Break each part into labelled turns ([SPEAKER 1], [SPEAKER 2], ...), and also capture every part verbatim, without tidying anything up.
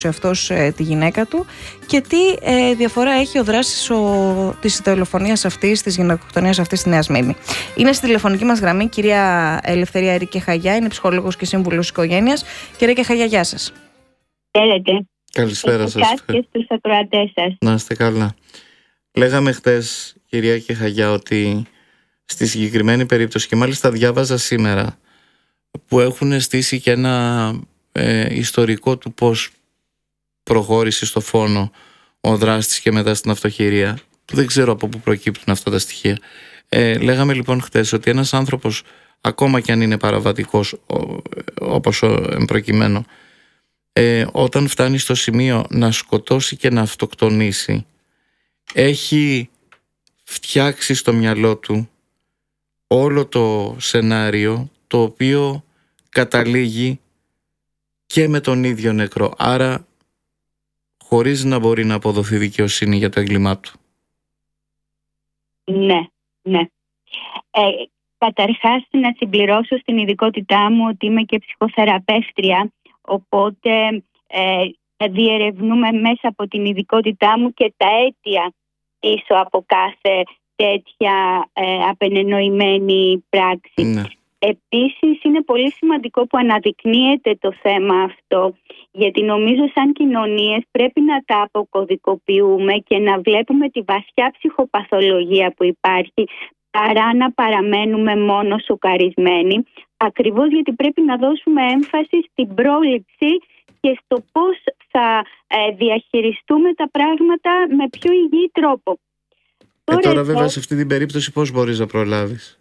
[SPEAKER 1] αυτός ε, τη γυναίκα του και τι ε, διαφορά έχει ο δράστης ο, της δολοφονίας αυτής, της γυναικοκτονίας αυτής στη Νέα Σμύρνη. Είναι στη τηλεφωνική μας γραμμή κυρία Ελευθερία Ρίκε Χαγιά, είναι ψυχολόγος και σύμβουλος οικογένειας. Κυρία Ρίκε Χαγιά, γεια σας.
[SPEAKER 2] Χαίρετε.
[SPEAKER 3] Καλησπέρα σας.
[SPEAKER 2] Και στους ακροατές σας.
[SPEAKER 3] Να είστε καλά. Λέγαμε χτες, κυρία Ρίκε Χαγιά, ότι στη συγκεκριμένη περίπτωση, και μάλιστα διάβαζα σήμερα, που έχουν στήσει και ένα ε, ιστορικό του πώς προχώρησε στο φόνο ο δράστης και μετά στην αυτοχειρία, που δεν ξέρω από πού προκύπτουν αυτά τα στοιχεία. Ε, λέγαμε λοιπόν χτες ότι ένας άνθρωπος, ακόμα και αν είναι παραβατικός όπως προκειμένου, ε, όταν φτάνει στο σημείο να σκοτώσει και να αυτοκτονήσει, έχει φτιάξει στο μυαλό του όλο το σενάριο το οποίο καταλήγει και με τον ίδιο νεκρό, άρα χωρίς να μπορεί να αποδοθεί δικαιοσύνη για το έγκλημά του.
[SPEAKER 2] Ναι, ναι. Ε, καταρχάς να συμπληρώσω στην ειδικότητά μου ότι είμαι και ψυχοθεραπεύτρια, οπότε ε, διερευνούμε μέσα από την ειδικότητά μου και τα αίτια πίσω από κάθε τέτοια ε, απενενοημένη πράξη.
[SPEAKER 3] Ναι.
[SPEAKER 2] Επίσης είναι πολύ σημαντικό που αναδεικνύεται το θέμα αυτό, γιατί νομίζω σαν κοινωνίες πρέπει να τα αποκωδικοποιούμε και να βλέπουμε τη βασιά ψυχοπαθολογία που υπάρχει, παρά να παραμένουμε μόνο σοκαρισμένοι, ακριβώς γιατί πρέπει να δώσουμε έμφαση στην πρόληψη και στο πώς θα ε, διαχειριστούμε τα πράγματα με πιο υγιή τρόπο.
[SPEAKER 3] Ε, τώρα εδώ, βέβαια σε αυτή την περίπτωση πώς μπορείς να προλάβεις?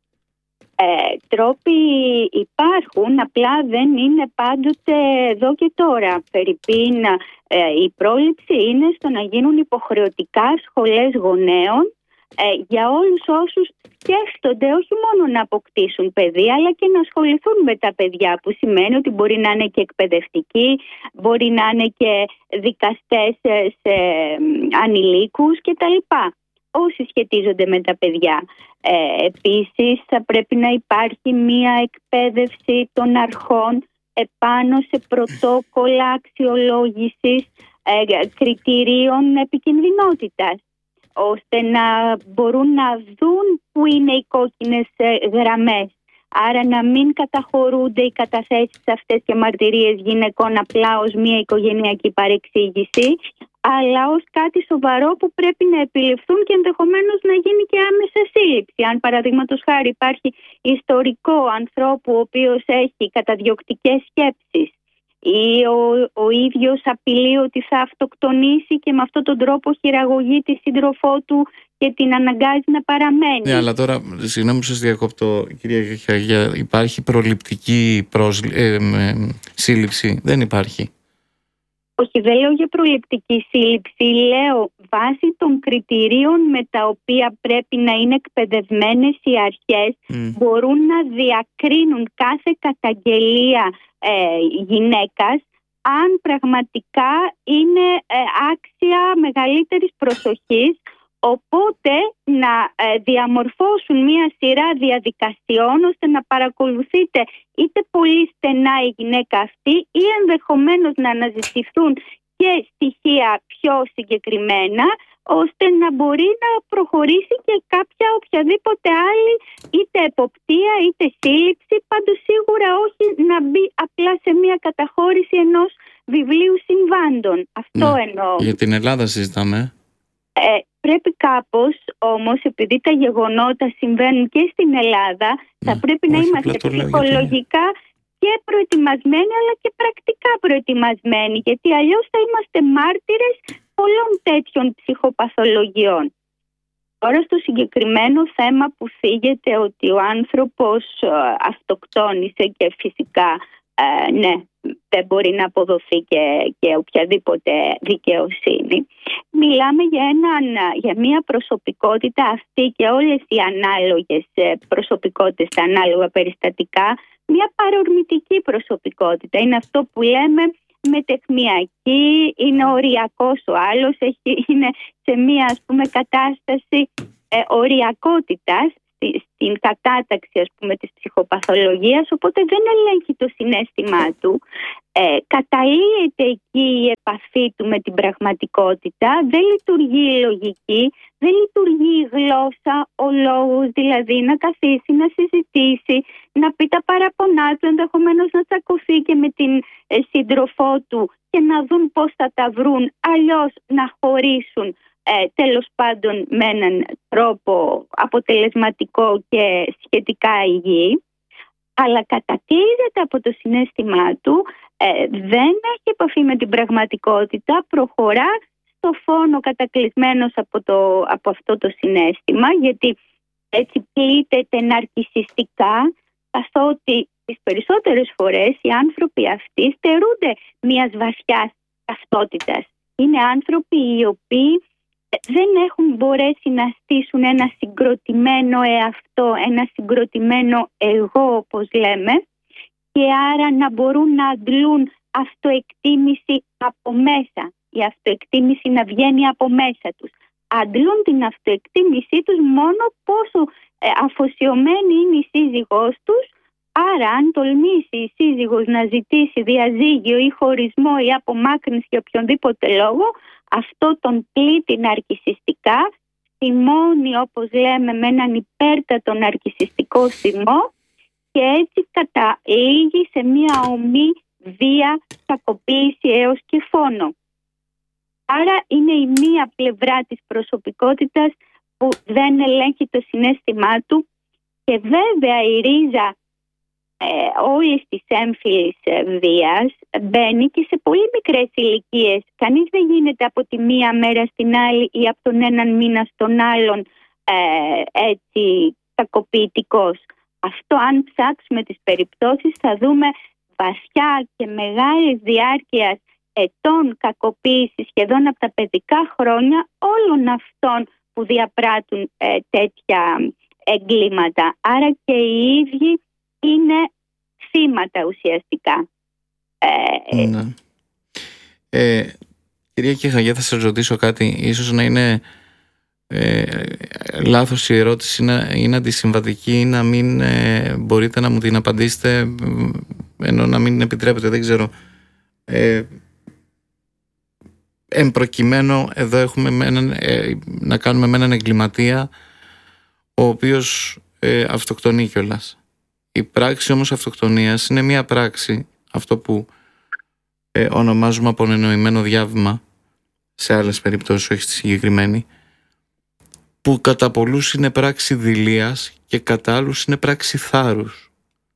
[SPEAKER 2] Ε, τρόποι υπάρχουν, απλά δεν είναι πάντοτε εδώ και τώρα. Φερρυπίν, ε, η πρόληψη είναι στο να γίνουν υποχρεωτικά σχολές γονέων ε, για όλους όσους σκέφτονται όχι μόνο να αποκτήσουν παιδί, αλλά και να ασχοληθούν με τα παιδιά, που σημαίνει ότι μπορεί να είναι και εκπαιδευτικοί, μπορεί να είναι και δικαστές σε, σε ανηλίκους κτλ. Όσοι σχετίζονται με τα παιδιά. Ε, επίσης θα πρέπει να υπάρχει μία εκπαίδευση των αρχών επάνω σε πρωτόκολλα αξιολόγησης ε, κριτηρίων επικινδυνότητας, ώστε να μπορούν να δουν που είναι οι κόκκινες γραμμές. Άρα να μην καταχωρούνται οι καταθέσεις αυτές και μαρτυρίες γυναικών απλά ως μια οικογενειακή παρεξήγηση, αλλά ως κάτι σοβαρό που πρέπει να επιληφθούν και ενδεχομένως να γίνει και άμεσα σύλληψη. Αν παραδείγματος χάρη υπάρχει ιστορικό ανθρώπου ο οποίος έχει καταδιοκτικές σκέψεις ή ο, ο ίδιος απειλεί ότι θα αυτοκτονήσει και με αυτόν τον τρόπο χειραγωγεί τη σύντροφό του και την αναγκάζει να παραμένει.
[SPEAKER 3] Ναι, αλλά τώρα, συγγνώμη που σας διακόπτω, κυρία Χαγιά, υπάρχει προληπτική προσλ... ε, ε, σύλληψη? Δεν υπάρχει.
[SPEAKER 2] Όχι, δεν λέω για προληπτική σύλληψη, λέω βάσει των κριτηρίων με τα οποία πρέπει να είναι εκπαιδευμένες οι αρχές, mm. μπορούν να διακρίνουν κάθε καταγγελία ε, γυναίκας αν πραγματικά είναι ε, άξια μεγαλύτερης προσοχής, οπότε να ε, διαμορφώσουν μια σειρά διαδικασιών ώστε να παρακολουθείτε είτε πολύ στενά η γυναίκα αυτή ή ενδεχομένως να αναζητηθούν και στοιχεία πιο συγκεκριμένα, ώστε να μπορεί να προχωρήσει και κάποια οποιαδήποτε άλλη είτε εποπτεία είτε σύλληψη, πάντως σίγουρα όχι να μπει απλά σε μια καταχώρηση ενός βιβλίου συμβάντων. Αυτό ναι, εννοώ.
[SPEAKER 3] Για την Ελλάδα συζητάμε.
[SPEAKER 2] Ε, πρέπει κάπως όμως, επειδή τα γεγονότα συμβαίνουν και στην Ελλάδα, ναι, θα πρέπει να είμαστε ψυχολογικά και προετοιμασμένοι αλλά και πρακτικά προετοιμασμένοι, γιατί αλλιώς θα είμαστε μάρτυρες πολλών τέτοιων ψυχοπαθολογιών. Τώρα στο συγκεκριμένο θέμα που θίγεται ότι ο άνθρωπος αυτοκτόνησε και φυσικά ε, ναι, δεν μπορεί να αποδοθεί και, και οποιαδήποτε δικαιοσύνη. Μιλάμε για, έναν, για μια προσωπικότητα αυτή και όλες οι ανάλογες προσωπικότητες, τα ανάλογα περιστατικά, μια παρορμητική προσωπικότητα. Είναι αυτό που λέμε μετεχμιακή, είναι οριακός ο άλλος, έχει, είναι σε μια ας πούμε κατάσταση ε, οριακότητας την κατάταξη, ας πούμε, της ψυχοπαθολογίας, οπότε δεν ελέγχει το συναίσθημά του. Ε, καταλύεται εκεί η επαφή του με την πραγματικότητα, δεν λειτουργεί η λογική, δεν λειτουργεί η γλώσσα, ο λόγος, δηλαδή να καθίσει, να συζητήσει, να πει τα παραπονά του, ενδεχομένως να τσακωθεί και με την ε, σύντροφό του και να δουν πώς θα τα βρουν, αλλιώς να χωρίσουν ε, τέλος πάντων με έναν τρόπο αποτελεσματικό και σχετικά υγιή. Αλλά κατακλείζεται από το συναίσθημά του, ε, δεν έχει επαφή με την πραγματικότητα, προχωρά στο φόνο κατακλεισμένος από, το, από αυτό το συναίσθημα, γιατί έτσι πλήττεται ναρκισσιστικά, καθότι τις περισσότερες φορές οι άνθρωποι αυτοί στερούνται μιας βαθιάς ταυτότητας. Είναι άνθρωποι οι οποίοι δεν έχουν μπορέσει να στήσουν ένα συγκροτημένο εαυτό, ένα συγκροτημένο εγώ, όπως λέμε, και άρα να μπορούν να αντλούν αυτοεκτίμηση από μέσα, η αυτοεκτίμηση να βγαίνει από μέσα τους. Αντλούν την αυτοεκτίμησή τους μόνο πόσο ε, αφοσιωμένη είναι η σύζυγός τους, άρα αν τολμήσει η σύζυγος να ζητήσει διαζύγιο ή χωρισμό ή απομάκρυνση για οποιονδήποτε λόγο, αυτό τον πλήττει ναρκισσιστικά, θυμώνει, όπως λέμε, με έναν υπέρτατο ναρκισσιστικό θυμό και έτσι καταλήγει σε μια ομή βία, κακοποίηση έως και φόνο. Άρα είναι η μία πλευρά της προσωπικότητας που δεν ελέγχει το συναίσθημά του και βέβαια η ρίζα Ε, όλης της έμφυλης ε, βίας μπαίνει και σε πολύ μικρές ηλικίες. Κανείς δεν γίνεται από τη μία μέρα στην άλλη ή από τον έναν μήνα στον άλλον ε, έτσι κακοποιητικός. Αυτό, αν ψάξουμε τις περιπτώσεις, θα δούμε βαθιά και μεγάλης διάρκειας ετών κακοποίηση σχεδόν από τα παιδικά χρόνια όλων αυτών που διαπράττουν ε, τέτοια εγκλήματα. Άρα και οι ίδιοι είναι θύματα ουσιαστικά. Ε,
[SPEAKER 3] ναι. ε, κυρία Κεχαγιά, θα σας ρωτήσω κάτι, ίσως να είναι ε, λάθος η ερώτηση, είναι, είναι αντισυμβατική, να μην ε, μπορείτε να μου την απαντήσετε, ενώ να μην επιτρέπετε, δεν ξέρω. Ε, εν προκειμένου, εδώ έχουμε με έναν, ε, να κάνουμε με έναν εγκληματία ο οποίος ε, αυτοκτονεί κιόλας. Η πράξη όμως αυτοκτονίας είναι μια πράξη, αυτό που ε, ονομάζουμε απονενοημένο διάβημα, σε άλλες περιπτώσεις, όχι στη συγκεκριμένη, που κατά πολλούς είναι πράξη δειλίας και κατά άλλους είναι πράξη θάρρους.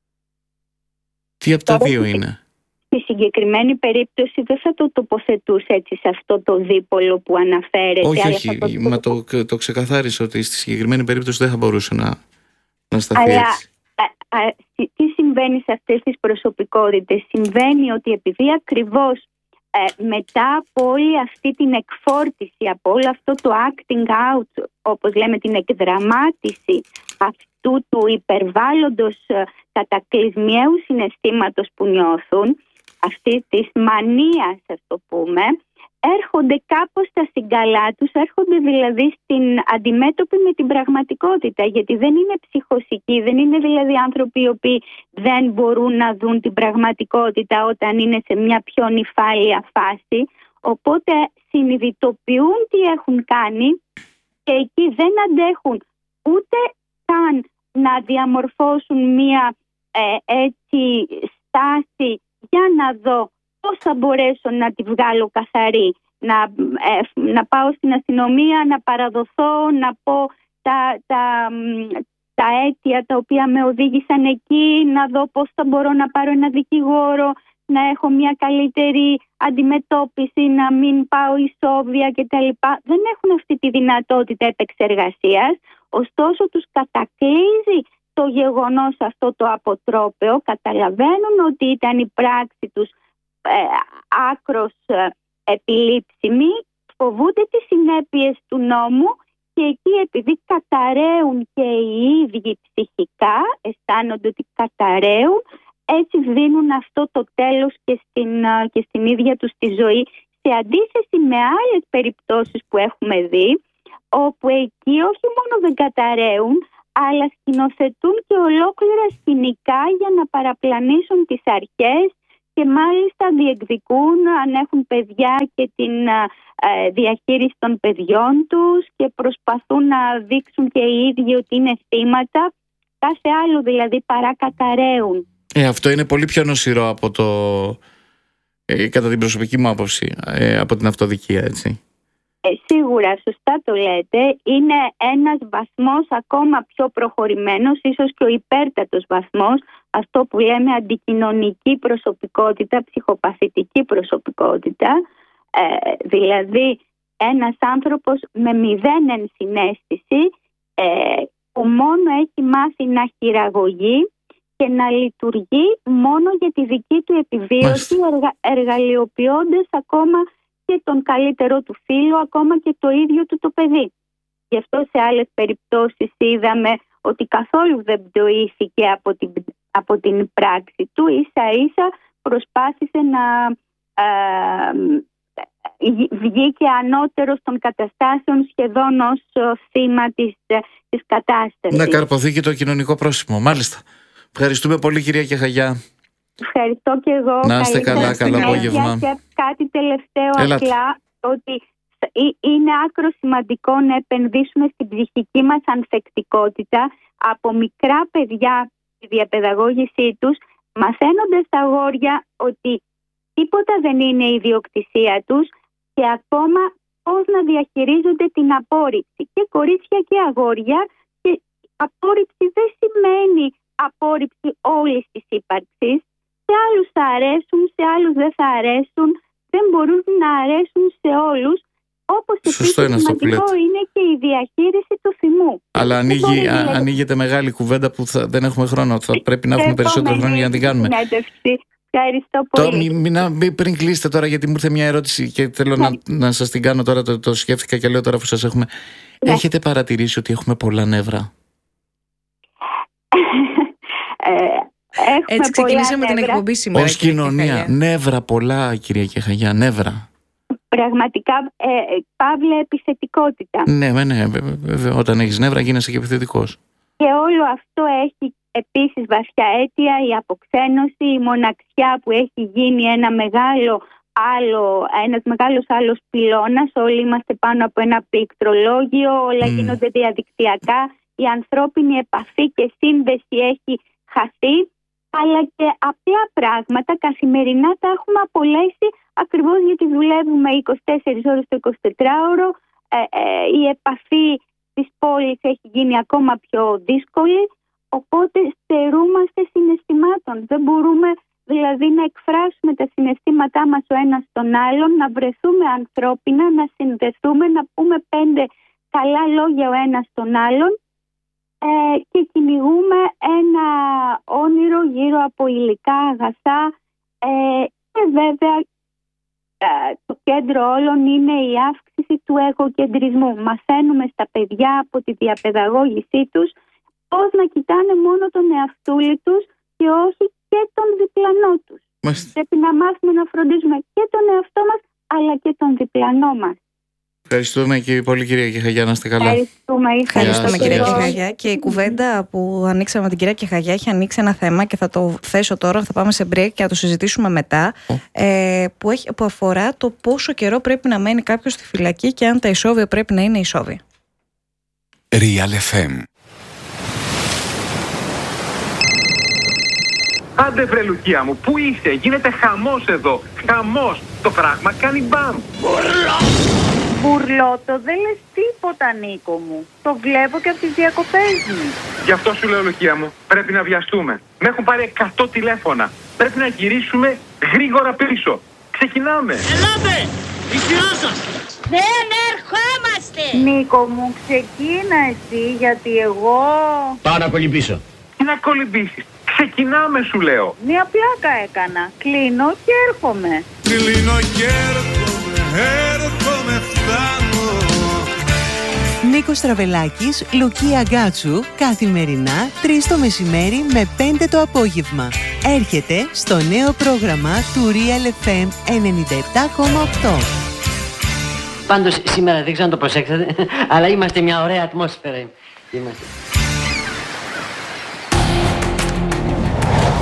[SPEAKER 3] Τι από τα δύο είναι?
[SPEAKER 2] Στη συγκεκριμένη περίπτωση δεν θα το τοποθετούσε έτσι σε αυτό το δίπολο που αναφέρεται.
[SPEAKER 3] Όχι, όχι, το... μα το, το ξεκαθάρισε ότι στη συγκεκριμένη περίπτωση δεν θα μπορούσε να, να σταθεί
[SPEAKER 2] αλλά...
[SPEAKER 3] έτσι.
[SPEAKER 2] Τι συμβαίνει σε αυτές τις προσωπικότητες? Συμβαίνει ότι επειδή ακριβώς ε, μετά από όλη αυτή την εκφόρτιση, από όλο αυτό το acting out, όπως λέμε, την εκδραμάτιση αυτού του υπερβάλλοντος ε, κατακλυσμιαίου συναισθήματος που νιώθουν, αυτή της μανίας, ας το πούμε, έρχονται κάπως στα συγκαλά τους, έρχονται δηλαδή στην αντιμέτωπη με την πραγματικότητα, γιατί δεν είναι ψυχοσικοί, δεν είναι δηλαδή άνθρωποι οι οποίοι δεν μπορούν να δουν την πραγματικότητα όταν είναι σε μια πιο νηφάλια φάση, οπότε συνειδητοποιούν τι έχουν κάνει και εκεί δεν αντέχουν ούτε καν να διαμορφώσουν μια ε, έτσι στάση για να δω πώς θα μπορέσω να τη βγάλω καθαρή, να, ε, να πάω στην αστυνομία, να παραδοθώ, να πω τα, τα, τα αίτια τα οποία με οδήγησαν εκεί, να δω πώς θα μπορώ να πάρω ένα δικηγόρο, να έχω μια καλύτερη αντιμετώπιση, να μην πάω ισόβια κτλ. Δεν έχουν αυτή τη δυνατότητα επεξεργασίας, ωστόσο τους κατακλείζει το γεγονός αυτό το αποτρόπαιο, καταλαβαίνουν ότι ήταν η πράξη τους Ε, άκρος ε, επιλήψιμη, φοβούνται τις συνέπειες του νόμου και εκεί επειδή καταραίουν και οι ίδιοι ψυχικά, αισθάνονται ότι καταραίουν, έτσι δίνουν αυτό το τέλος και στην, ε, και στην ίδια τους τη ζωή, σε αντίθεση με άλλες περιπτώσεις που έχουμε δει, όπου εκεί όχι μόνο δεν καταραίουν, αλλά σκηνοθετούν και ολόκληρα σκηνικά για να παραπλανήσουν τις αρχές και μάλιστα διεκδικούν, αν έχουν παιδιά, και την ε, διαχείριση των παιδιών τους και προσπαθούν να δείξουν και οι ίδιοι ότι είναι θύματα, κάθε άλλο δηλαδή παρακαταραίουν.
[SPEAKER 3] Ε, αυτό είναι πολύ πιο νοσηρό από το, ε, κατά την προσωπική μου άποψη, ε, από την αυτοδικία, έτσι.
[SPEAKER 2] Ε, σίγουρα, σωστά το λέτε. Είναι ένας βαθμός ακόμα πιο προχωρημένος, ίσως και ο υπέρτατος βαθμός, αυτό που λέμε αντικοινωνική προσωπικότητα, ψυχοπαθητική προσωπικότητα. Ε, δηλαδή ένας άνθρωπος με μηδέν ενσυναίσθηση, ε, που μόνο έχει μάθει να χειραγωγεί και να λειτουργεί μόνο για τη δική του επιβίωση, εργα, εργαλειοποιώντας ακόμα και τον καλύτερο του φίλο, ακόμα και το ίδιο του το παιδί. Γι' αυτό σε άλλες περιπτώσεις είδαμε ότι καθόλου δεν πτωήθηκε από την, από την πράξη του, ίσα ίσα προσπάθησε να ε, βγήκε ανώτερος των καταστάσεων, σχεδόν ως θύμα της, της κατάστασης.
[SPEAKER 3] Να καρποθεί και το κοινωνικό πρόσημο, μάλιστα. Ευχαριστούμε πολύ, κυρία Κεχαγιά.
[SPEAKER 2] Ευχαριστώ και εγώ.
[SPEAKER 3] Να είστε καλά, καλό απόγευμα.
[SPEAKER 2] Και κάτι τελευταίο,
[SPEAKER 3] Έλατε.
[SPEAKER 2] απλά, ότι είναι άκρο σημαντικό να επενδύσουμε στην ψυχική μας ανθεκτικότητα από μικρά παιδιά, τη διαπαιδαγώγησή τους, μαθαίνοντας τα αγόρια ότι τίποτα δεν είναι η ιδιοκτησία τους και ακόμα πώς να διαχειρίζονται την απόρριψη. Και κορίτσια και αγόρια, και απόρριψη δεν σημαίνει απόρριψη όλης της ύπαρξης. Σε άλλους θα αρέσουν, σε άλλους δεν θα αρέσουν, δεν μπορούν να αρέσουν σε όλους. Όπως επίσης σημαντικό είναι και η διαχείριση του θυμού.
[SPEAKER 3] Αλλά ανοίγει, α, ανοίγεται μεγάλη κουβέντα που θα, δεν έχουμε χρόνο. Θα πρέπει να έχουμε περισσότερο χρόνο για να την κάνουμε.
[SPEAKER 2] Ευχαριστώ πολύ.
[SPEAKER 3] Το, μη, μη, μη, πριν κλείσετε τώρα, γιατί μου ήρθε μια ερώτηση και θέλω να, να σας την κάνω τώρα. Το, το σκέφτηκα και λέω τώρα που σας έχουμε. Ναι. Έχετε παρατηρήσει ότι έχουμε πολλά νεύρα?
[SPEAKER 2] ε,
[SPEAKER 1] Έτσι ξεκινήσαμε την εκπομπή σήμερα.
[SPEAKER 3] Ως κοινωνία, νεύρα πολλά, κυρία Κεχαγιά, νεύρα.
[SPEAKER 2] Πραγματικά, ε, παύλα επιθετικότητα.
[SPEAKER 3] Ναι, ναι, βέβαια, όταν έχεις νεύρα γίνεσαι και επιθετικός.
[SPEAKER 2] Και όλο αυτό έχει επίσης βαθιά αίτια, η αποξένωση, η μοναξιά που έχει γίνει ένα μεγάλο άλλο, ένας μεγάλος άλλος πυλώνας. Όλοι είμαστε πάνω από ένα πληκτρολόγιο, όλα mm. γίνονται διαδικτυακά. Η ανθρώπινη επαφή και σύνδεση έχει χαθεί, αλλά και απλά πράγματα καθημερινά τα έχουμε απολέσει ακριβώς γιατί δουλεύουμε είκοσι τέσσερις ώρες το εικοσιτετράωρο. Ε, ε, η επαφή της πόλης έχει γίνει ακόμα πιο δύσκολη, οπότε στερούμαστε συναισθημάτων. Δεν μπορούμε δηλαδή να εκφράσουμε τα συναισθήματά μας ο ένας στον άλλον, να βρεθούμε ανθρώπινα, να συνδεθούμε, να πούμε πέντε καλά λόγια ο ένας στον άλλον. Ε, και κυνηγούμε ένα όνειρο γύρω από υλικά αγαθά, ε, και βέβαια ε, το κέντρο όλων είναι η αύξηση του εγωκεντρισμού. Μαθαίνουμε στα παιδιά από τη διαπαιδαγώγησή τους πώς να κοιτάνε μόνο τον εαυτούλη τους και όχι και τον διπλανό τους. Μάλιστα. Πρέπει να μάθουμε να φροντίζουμε και τον εαυτό μας αλλά και τον διπλανό μας.
[SPEAKER 3] Ευχαριστούμε και πολύ, κυρία Κεχαγιά, να είστε καλά.
[SPEAKER 2] Ευχαριστούμε,
[SPEAKER 1] Ευχαριστούμε κυρία Κεχαγιά. Και η κουβέντα που ανοίξαμε με την κυρία Κεχαγιά έχει ανοίξει ένα θέμα και θα το θέσω τώρα, θα πάμε σε break και θα το συζητήσουμε μετά, oh. ε, που, έχει, που αφορά το πόσο καιρό πρέπει να μένει κάποιος στη φυλακή και αν τα ισόβια πρέπει να είναι ισόβια.
[SPEAKER 4] Real εφ εμ.
[SPEAKER 5] Άντε βρε Λουκία μου, πού είσαι, γίνεται χαμός εδώ, χαμός, το φράγμα κάνει μπαμ.
[SPEAKER 6] Μπουρλότο, δεν λες τίποτα, Νίκο μου. Το βλέπω και από τις διακοπές μου.
[SPEAKER 5] Γι' αυτό σου λέω, Λουκία μου, πρέπει να βιαστούμε. Με έχουν πάρει εκατό τηλέφωνα. Πρέπει να γυρίσουμε γρήγορα πίσω. Ξεκινάμε.
[SPEAKER 7] Ελάτε! Η σειρά σας!
[SPEAKER 6] Δεν ερχόμαστε! Νίκο μου, ξεκίνα εσύ, γιατί εγώ...
[SPEAKER 7] Πάω να κολυμπήσω.
[SPEAKER 5] Τι να κολυμπήσεις? Ξεκινάμε, σου λέω.
[SPEAKER 6] Μια πλάκα έκανα. Κλείνω και έρχομαι.
[SPEAKER 8] Κλείνω και έρχομαι, έρχομαι, φτάνω.
[SPEAKER 9] Νίκος Στραβελάκης, Λουκία Γκάτσου, καθημερινά τρεις το μεσημέρι με πέντε το απόγευμα. Έρχεται στο νέο πρόγραμμα του Real εφ εμ ενενήντα επτά κόμμα οκτώ.
[SPEAKER 10] Πάντως σήμερα δεν ξέρω αν το προσέξατε, αλλά είμαστε μια ωραία ατμόσφαιρα. Είμαστε.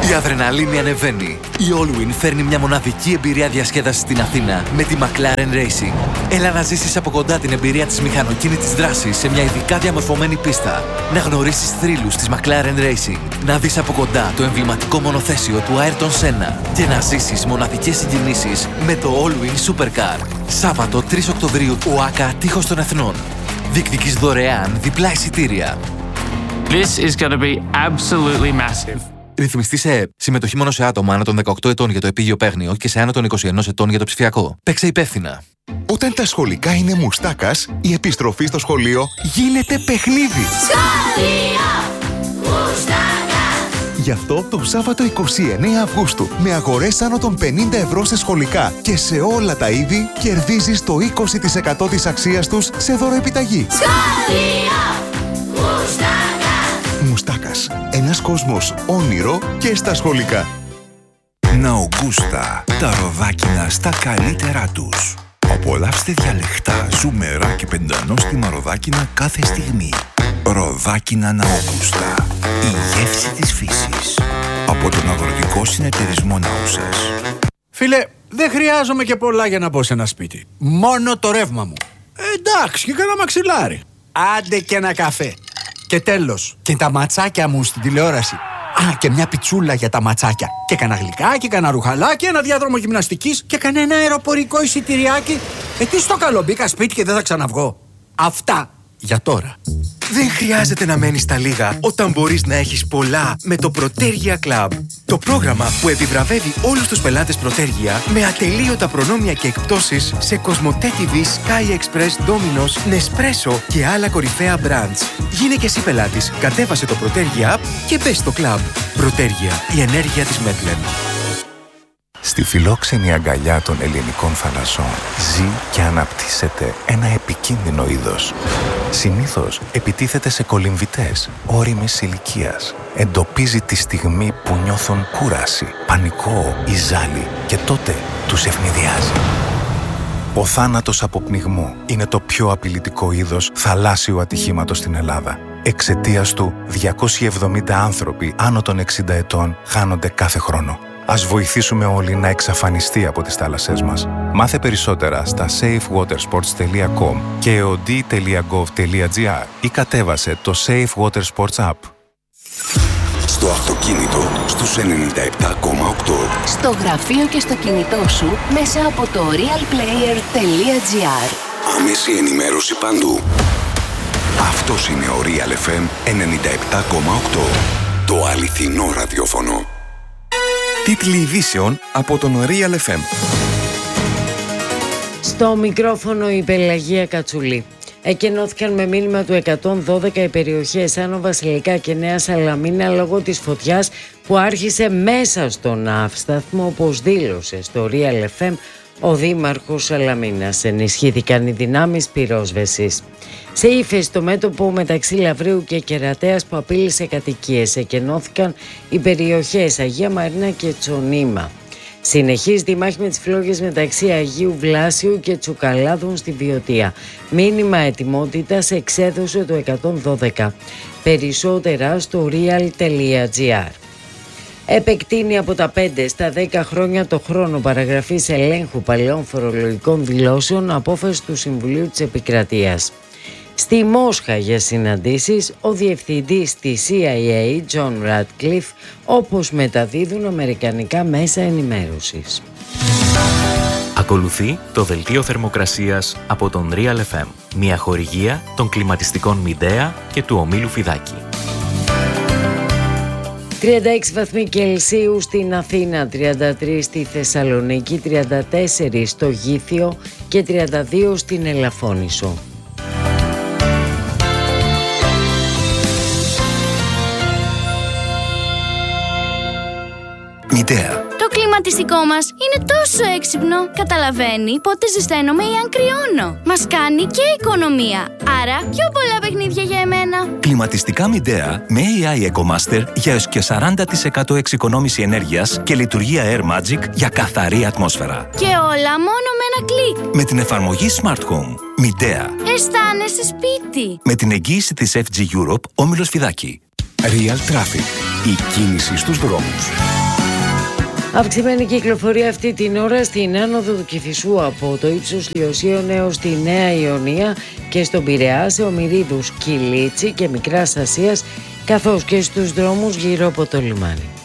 [SPEAKER 10] Η αδρεναλίνη ανεβαίνει. Η Allwyn φέρνει μια μοναδική εμπειρία διασκέδασης στην Αθήνα με τη McLaren Racing. Έλα να ζήσεις από κοντά την εμπειρία της μηχανοκίνητης δράσης σε μια ειδικά διαμορφωμένη πίστα. Να γνωρίσεις θρύλους της McLaren Racing. Να δεις από κοντά το εμβληματικό μονοθέσιο του Ayrton Senna. Και να ζήσεις μοναδικές συγκινήσεις με το Allwyn Supercar. Σάββατο τρεις Οκτωβρίου, ΟΑΚΑ Τείχος των Εθνών. Διεκδικείς δωρεάν διπλά εισιτήρια.
[SPEAKER 11] This is going to be absolutely massive.
[SPEAKER 10] Ρυθμιστή σε ΕΕΠ. Συμμετοχή μόνο σε άτομα άνω των δεκαοκτώ ετών για το επίγειο παίγνιο και σε άνω των είκοσι ένα ετών για το ψηφιακό. Παίξε υπεύθυνα.
[SPEAKER 12] Όταν τα σχολικά είναι μουστάκας, η επιστροφή στο σχολείο γίνεται παιχνίδι. Σχολείο μουστάκας. Γι' αυτό το Σάββατο εικοστή ενάτη Αυγούστου, με αγορές άνω των πενήντα ευρώ σε σχολικά και σε όλα τα είδη, κερδίζεις το είκοσι τοις εκατό της αξίας τους σε δωροεπιταγή. Σχολείο μουστάκας. Μουστάκας. Ένας κόσμος όνειρο και στα σχολικά.
[SPEAKER 13] Ναουγκούστα. Τα ροδάκινα στα καλύτερά τους. Απολαύστε διαλεκτά, ζουμερά και πεντανόστιμα ροδάκινα κάθε στιγμή. Ροδάκινα Ναουγκούστα. Η γεύση της φύσης. Από τον Αγροτικό Συνεταιρισμό Νάουσας.
[SPEAKER 14] Φίλε, δεν χρειάζομαι και πολλά για να μπω σε ένα σπίτι. Μόνο το ρεύμα μου. Ε, εντάξει, και κανένα μαξιλάρι. Άντε και ένα καφέ. Και τέλος, και τα ματσάκια μου στην τηλεόραση. Α, και μια πιτσούλα για τα ματσάκια. Και κανένα γλυκάκι, κανένα ρουχαλάκι, ένα διάδρομο γυμναστικής και κανένα αεροπορικό εισιτηριάκι. Ε, τι στο καλό, μπήκα σπίτι και δεν θα ξαναβγώ. Αυτά για τώρα.
[SPEAKER 15] Δεν χρειάζεται να μένεις στα λίγα όταν μπορείς να έχεις πολλά με το Protergia Club. Το πρόγραμμα που επιβραβεύει όλους τους πελάτες Protergia με ατελείωτα προνόμια και εκπτώσεις σε Cosmote τι βι, Sky Express, Domino's, Nespresso και άλλα κορυφαία brands. Γίνε και εσύ πελάτης, κατέβασε το Protergia App και μπες στο club. Protergia, η ενέργεια της Μέτλεν.
[SPEAKER 12] Στη φιλόξενη αγκαλιά των ελληνικών θαλασσών ζει και αναπτύσσεται ένα επικίνδυνο είδος. Συνήθως επιτίθεται σε κολυμβητές όριμης ηλικίας. Εντοπίζει τη στιγμή που νιώθουν κούραση, πανικό ή ζάλι και τότε τους ευνηδιάζει. Ο θάνατος από πνιγμό είναι το πιο απειλητικό είδος θαλάσσιου ατυχήματος στην Ελλάδα. Εξαιτίας του, διακόσιοι εβδομήντα άνθρωποι άνω των εξήντα ετών χάνονται κάθε χρόνο. Ας βοηθήσουμε όλοι να εξαφανιστεί από τις θάλασσές μας. Μάθε περισσότερα στα safe water sports τελεία com και ο ντι τελεία γκοβ τελεία τζι άρ ή κατέβασε το Safe Water Sports App.
[SPEAKER 13] Στο αυτοκίνητο στους ενενήντα επτά κόμμα οκτώ.
[SPEAKER 16] Στο γραφείο και στο κινητό σου μέσα από το realplayer τελεία τζι άρ.
[SPEAKER 13] Άμεση ενημέρωση παντού. Αυτός είναι ο Real εφ εμ ενενήντα επτά κόμμα οκτώ. Το αληθινό ραδιόφωνο.
[SPEAKER 15] Τίτλοι ειδήσεων από τον Real εφ εμ.
[SPEAKER 17] Στο μικρόφωνο η Πελαγία Κατσουλή. Εκενώθηκαν με μήνυμα του εκατόν δώδεκα οι περιοχές Άνω Βασιλικά και Νέα Σαλαμίνα λόγω της φωτιάς που άρχισε μέσα στον ναύσταθμο, όπως δήλωσε στο Real εφ εμ ο Δήμαρχος Σαλαμίνας. Ενισχύθηκαν οι δυνάμεις πυρόσβεσης. Σε ύφεση στο μέτωπο μεταξύ Λαβρίου και Κερατέας που απείλησε κατοικίες, εκενώθηκαν οι περιοχές Αγία Μαρίνα και Τσονίμα. Συνεχίζεται η μάχη με τις φλόγες μεταξύ Αγίου Βλάσιου και Τσουκαλάδων στη Βιωτία. Μήνυμα ετοιμότητας εξέδωσε το εκατόν δώδεκα. Περισσότερα στο real τελεία τζι άρ. Επεκτείνει από τα πέντε στα δέκα χρόνια το χρόνο παραγραφής ελέγχου παλαιών φορολογικών δηλώσεων, απόφαση του Συμβουλίου της Επικρατείας. Στη Μόσχα για συναντήσεις, ο διευθυντής της σι άι έι, John Radcliffe, όπως μεταδίδουν αμερικανικά μέσα ενημέρωσης.
[SPEAKER 18] Ακολουθεί το δελτίο θερμοκρασίας από τον Real εφ εμ, μια χορηγία των κλιματιστικών Μιντέα και του ομίλου Φιδάκη.
[SPEAKER 17] τριάντα έξι βαθμοί Κελσίου στην Αθήνα, τριάντα τρία στη Θεσσαλονίκη, τριάντα τέσσερα στο Γήθιο και τριάντα δύο στην Ελαφώνησο.
[SPEAKER 13] Μιντέα.
[SPEAKER 19] Το κλιματιστικό μας είναι τόσο έξυπνο. Καταλαβαίνει πότε ζεσταίνομαι ή αν κρυώνω. Μας κάνει και οικονομία. Άρα πιο πολλά παιχνίδια για εμένα.
[SPEAKER 20] Κλιματιστικά Μιντέα με έι άι EcoMaster για έως και σαράντα τοις εκατό εξοικονόμηση ενέργειας και λειτουργία Air Magic για καθαρή ατμόσφαιρα.
[SPEAKER 19] Και όλα μόνο με ένα κλικ.
[SPEAKER 20] Με την εφαρμογή Smart Home. Μιντέα.
[SPEAKER 19] Αισθάνεσαι σπίτι.
[SPEAKER 20] Με την εγγύηση της εφ τζι Europe, όμιλος Φιδάκη.
[SPEAKER 13] Real Traffic. Η κίνηση στους δρόμους.
[SPEAKER 17] Αυξημένη κυκλοφορία αυτή την ώρα στην άνοδο του Κηφισού από το ύψος Λιωσίων έως τη Νέα Ιωνία και στον Πειραιά σε Ομηρίδους, Κιλίτσι και Μικράς Ασίας, καθώς και στους δρόμους γύρω από το λιμάνι.